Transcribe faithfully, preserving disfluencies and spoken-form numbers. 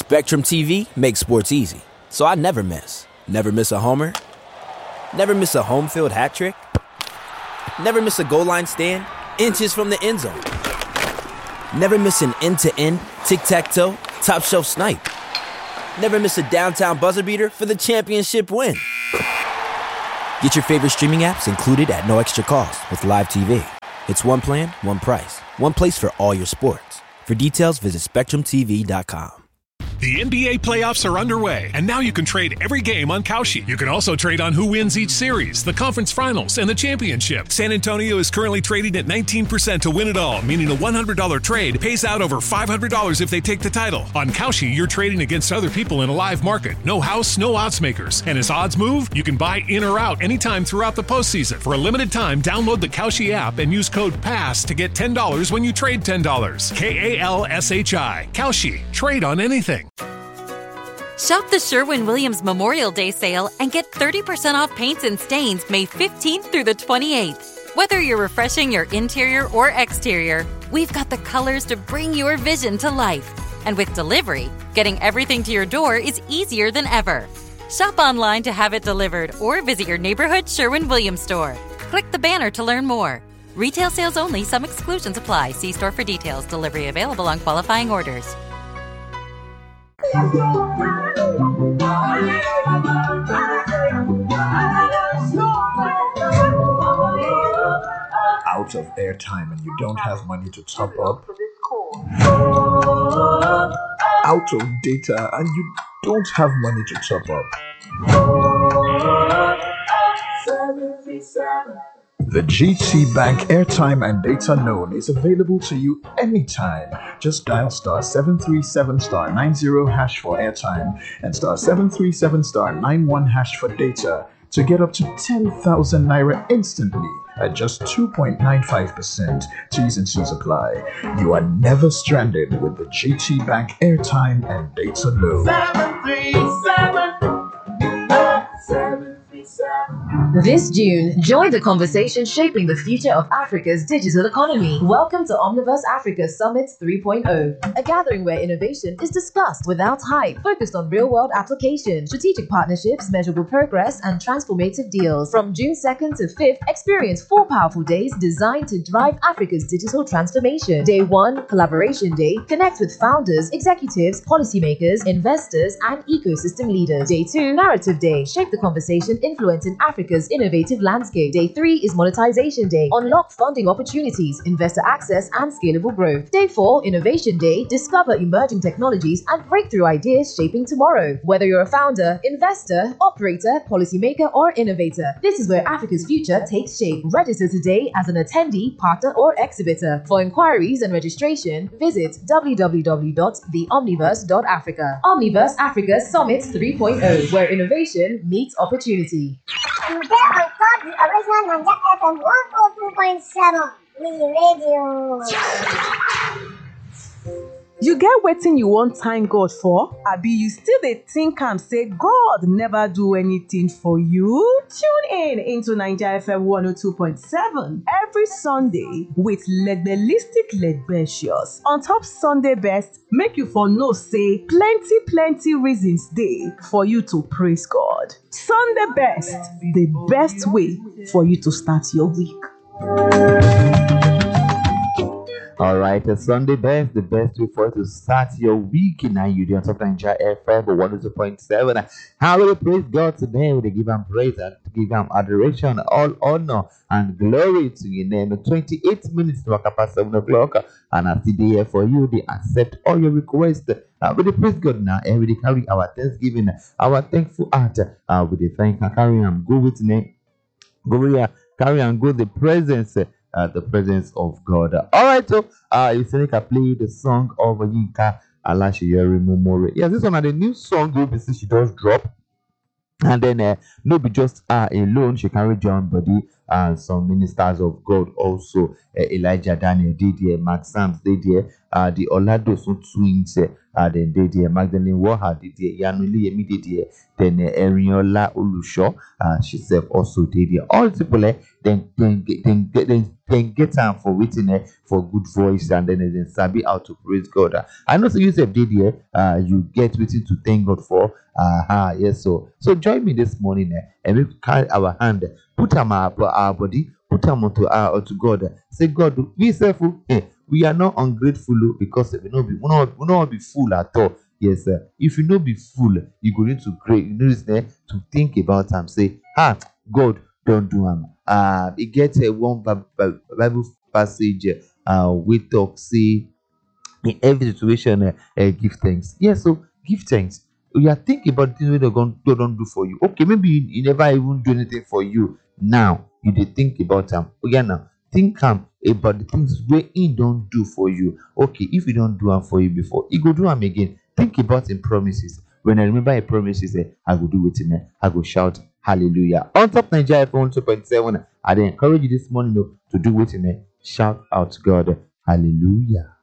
Spectrum T V makes sports easy, so I never miss. Never miss a homer. Never miss a home field hat trick. Never miss a goal line stand. Inches from the end zone. Never miss an end-to-end, tic-tac-toe, top-shelf snipe. Never miss a downtown buzzer beater for the championship win. Get your favorite streaming apps included at no extra cost with Live T V. It's one plan, one price, one place for all your sports. For details, visit spectrum t v dot com. The N B A playoffs are underway, and now you can trade every game on Kalshi. You can also trade on who wins each series, the conference finals, and the championship. San Antonio is currently trading at nineteen percent to win it all, meaning a one hundred dollars trade pays out over five hundred dollars if they take the title. On Kalshi, you're trading against other people in a live market. No house, no odds makers. And as odds move, you can buy in or out anytime throughout the postseason. For a limited time, download the Kalshi app and use code PASS to get ten dollars when you trade ten dollars. K A L S H I. Kalshi. Trade on anything. Shop the Sherwin-Williams Memorial Day sale and get thirty percent off paints and stains May fifteenth through the twenty-eighth. Whether you're refreshing your interior or exterior, we've got the colors to bring your vision to life. And with delivery, getting everything to your door is easier than ever. Shop online to have it delivered or visit your neighborhood Sherwin-Williams store. Click the banner to learn more. Retail sales only. Some exclusions apply. See store for details. Delivery available on qualifying orders. Out of airtime and you don't have money to top up. Out of data and you don't have money to top up. The G T Bank airtime and data loan is available to you anytime. Just dial star seven three seven star nine zero hash for airtime and star seven three seven star nine one hash for data to get up to ten thousand naira instantly at just two point nine five percent. T's and C's apply. You are never stranded with the G T Bank airtime and data loan. seven three seven, seven three seven. This June, join the conversation shaping the future of Africa's digital economy. Welcome to Omniverse Africa Summit three point oh, a gathering where innovation is discussed without hype, focused on real-world applications, strategic partnerships, measurable progress, and transformative deals. From June second to fifth, experience four powerful days designed to drive Africa's digital transformation. Day one, Collaboration Day. Connect with founders, executives, policymakers, investors, and ecosystem leaders. Day two, Narrative Day. Shape the conversation influencing Africa's innovative landscape. Day three is Monetization Day. Unlock funding opportunities, investor access, and scalable growth. Day four, Innovation Day. Discover emerging technologies and breakthrough ideas shaping tomorrow. Whether you're a founder, investor, operator, policymaker, or innovator, this is where Africa's future takes shape. Register today as an attendee, partner, or exhibitor. For inquiries and registration, visit w w w dot the omniverse dot africa. Omniverse Africa Summit three point oh, where innovation meets opportunity. And there on top, the original Nanja F M one oh two point seven, the radio. You get wetin you wan thank God for? Abi you still dey think am say God never do anything for you? Tune in into Naija F M one oh two point seven every Sunday with Legbelistic Legbetious. On top Sunday best, make you for know say plenty plenty reasons dey for you to praise God. Sunday best, the best way for you to start your week. All right, a Sunday best, the best way for you to start your week. Now you do on top of Naija F M one oh two point seven. How will we praise God today? We give Him praise and give Him adoration, all honor and glory to your name. twenty-eight minutes to walk past seven o'clock, and I still here for you. They accept all your requests. Uh, we praise God now, and we carry our thanksgiving, our thankful heart. Uh, we thank and carry and go with me. Go here, carry and go the presence. Uh, the presence of God. All right, so uh, you say I play the song of Yinka Alashiyeri Momore. Yes, this one is the new song you see she does drop. And then uh, no be just uh, alone, she carry John Body and some ministers of God also. Uh, Elijah Daniel did here, Mark Sams did here, uh, the Oladosun twins uh, then did here, Magdalene Waha did here, Yanuli Yemi did here, then uh, Eriola Olusho, uh, she self also did here. All people uh, then then then then then get time for waiting eh, for good voice and then then sabi how to praise God. Uh, I know so you said did here, uh, you get waiting to thank God for. Uh-huh, yes, so so join me this morning eh, and we carry our hand, put them our, our body, put them onto our onto God. Say, God, be careful. Eh, we are not ungrateful because we not be we not, we not be full at all. Yes, sir. If you not be full, you go need to great. You know, there to think about them. Say, ah, God, don't do them. Uh, it gets a one Bible passage. Uh, we talk say in every situation, uh, uh, give thanks. Yes, so give thanks. You are thinking about things they're going to don't do for you. Okay, maybe you, you never even do anything for you. Now you did think about them. Okay, now think um, about the things where he don't do for you. Okay, if he don't do them for you before, he go do them again. Think about him promises. When I remember a promises, eh, I will do it in I go shout hallelujah. On top Nigeria F M two point seven, I encourage you this morning though, to do it in shout out God hallelujah.